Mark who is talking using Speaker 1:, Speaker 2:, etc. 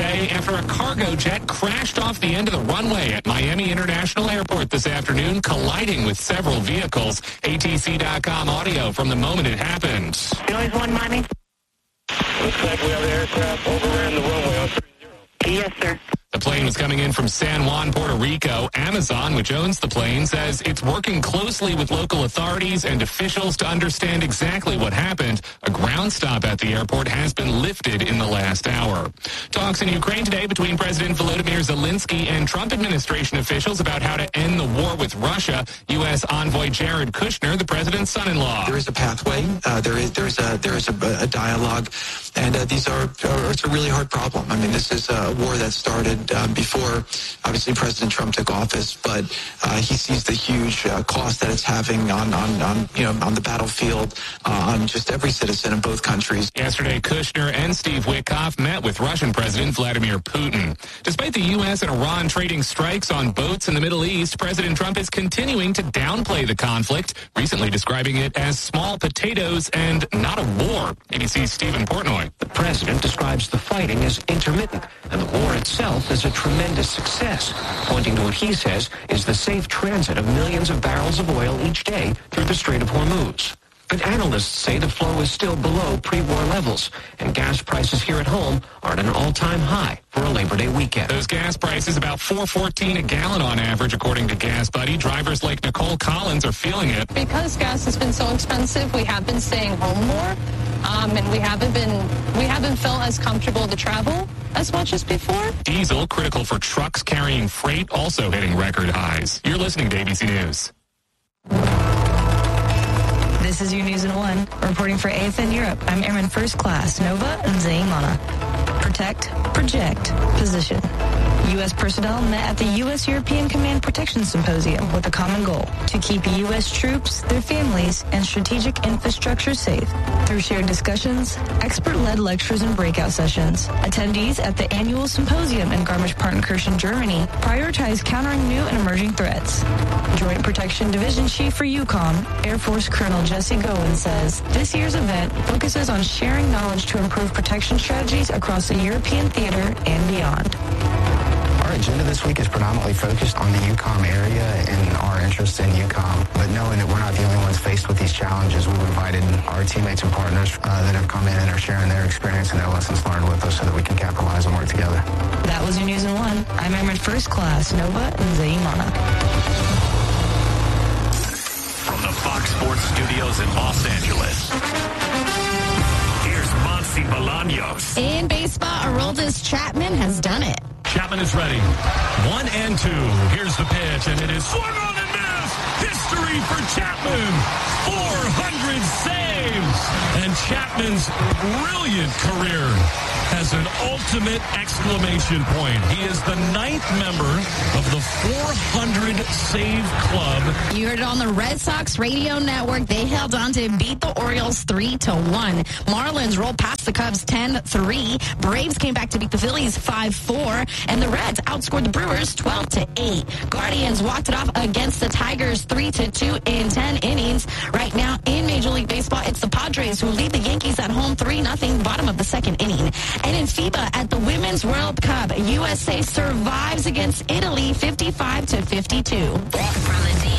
Speaker 1: say after a cargo jet crashed off the end of the runway at Miami International Airport this afternoon, colliding with several vehicles. ATC.com audio from the moment it happened.
Speaker 2: Noise 1 Miami.
Speaker 3: Looks like we have the aircraft overran the runway on 30.
Speaker 2: Yes, sir.
Speaker 1: The plane was coming in from San Juan, Puerto Rico. Amazon, which owns the plane, says it's working closely with local authorities and officials to understand exactly what happened. A ground stop at the airport has been lifted in the last hour. Talks in Ukraine today between President Volodymyr Zelensky and Trump administration officials about how to end the war with Russia. U.S. envoy Jared Kushner, the president's son-in-law.
Speaker 4: There is a pathway. There is a dialogue, and it's a really hard problem. I mean, this is a war that started before, obviously, President Trump took office, but he sees the huge cost that it's having on the battlefield, on just every citizen in both countries.
Speaker 1: Yesterday, Kushner and Steve Witkoff met with Russian President Vladimir Putin. Despite the U.S. and Iran trading strikes on boats in the Middle East, President Trump is continuing to downplay the conflict, recently describing it as small potatoes and not a war. ABC's Stephen Portnoy.
Speaker 5: The president describes the fighting as intermittent and the war itself as a tremendous success, pointing to what he says is the safe transit of millions of barrels of oil each day through the Strait of Hormuz. But analysts say the flow is still below pre-war levels, and gas prices here at home are at an all-time high for a Labor Day weekend.
Speaker 1: Those gas prices about $4.14 a gallon on average, according to Gas Buddy. Drivers like Nicole Collins are feeling it.
Speaker 6: Because gas has been so expensive, we have been staying home more, and we haven't felt as comfortable to travel as much as before.
Speaker 1: Diesel, critical for trucks carrying freight, also hitting record highs. You're listening to ABC News.
Speaker 7: This is your News in One. Reporting for AFN Europe, I'm Airman First Class Nova Nzeimana. Protect, project, position. U.S. personnel met at the U.S. European Command Protection Symposium with a common goal: to keep U.S. troops, their families, and strategic infrastructure safe through shared discussions, expert-led lectures, and breakout sessions. Attendees at the annual symposium in Garmisch-Partenkirchen, Germany, prioritize countering new and emerging threats. Joint Protection Division Chief for EUCOM, Air Force Colonel Jesse Gowen, says this year's event focuses on sharing knowledge to improve protection strategies across the European theater and beyond.
Speaker 8: Our agenda this week is predominantly focused on the EUCOM area and our interest in EUCOM. But knowing that we're not the only ones faced with these challenges, we've invited our teammates and partners that have come in and are sharing their experience and their lessons learned with us so that we can capitalize and work together.
Speaker 7: That was your News in One. I'm Airman First Class Nova Nzeimana.
Speaker 9: From the Fox Sports Studios in Los Angeles, here's Monty Bolaños.
Speaker 10: In baseball, Aroldis Chapman has done it.
Speaker 9: Chapman is ready. 1-2. Here's the pitch, and it is swung on and missed. History for Chapman. 400 saves. And Chapman's brilliant career has an ultimate exclamation point. He is the 9th member of the 400 save club.
Speaker 10: You heard it on the Red Sox radio network. They held on to beat the Orioles 3-1. Marlins rolled past the Cubs 10-3. Braves came back to beat the Phillies 5-4. And the Reds outscored the Brewers 12-8. Guardians walked it off against the Tigers 3-2 in 10 innings. Right now in Major League Baseball, it's the Padres who lead the Yankees at home 3-0, bottom of the second inning. And in FIBA at the Women's World Cup, USA survives against Italy 55-52.
Speaker 11: From the